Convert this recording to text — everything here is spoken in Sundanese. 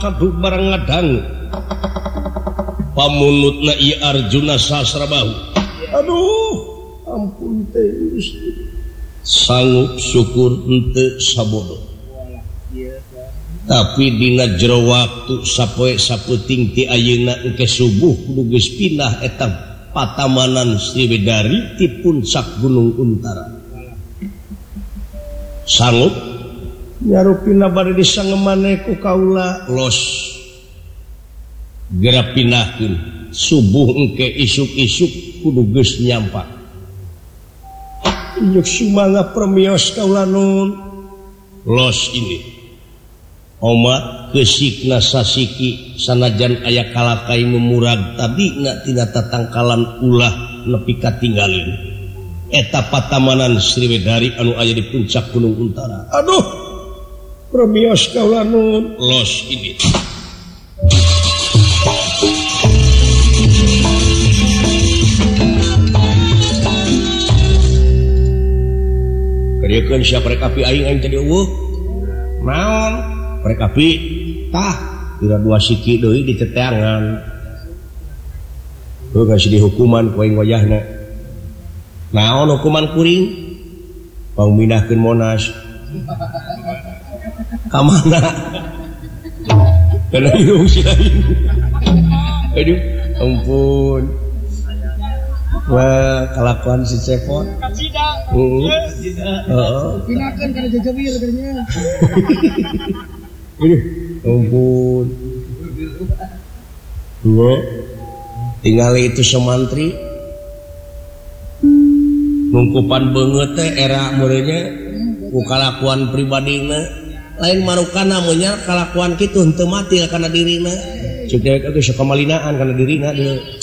satu barang ngadang pamunutna ieu Arjuna Sasrabahu. Aduh, ampun teh sanggup syukur henteu sabodo. Tapi dina jero waktu sapoe sapeuting ti ayeuna engke subuh kudu geus pindah eta patamanan Sriwedari ti puncak Gunung Untara. Sanggup nyarupina bari disangemane ku kaula los geura pindahkeun subuh engke isuk-isuk kudu geus nyampa. Ieu sumangga permios kaula nun los ini Oma kesikna sasiki sanajan aya kalakai memurag tadina tina tatangkalan ulah nepi katinggalin eta patamanan Sriwedari anu aya di puncak Gunung Untara. Aduh, permios kaula nun los ini. Kariekeun sia prekapi aing tadi eueuh. Naon? Prekapi tah kira dua siki deui di teteangan. Heuh geus dihukuman ku aing wayahna. Naon hukuman kuring? Pangmindahkeun Monas. Ka mana? Kana ieu si aing. Aduh, ampun. Wah, kelakuan si Cepot. Heeh. Pinakeun kana jajawir katanya. Ampun. Dua tinggal itu semantri nungkupan banget teh era meureunnya ku kalakuan pribadina lain marukana munya kalakuan kitu henteu mati kana dirina. Cek dewek geus sakamalinahan kana dirina deui.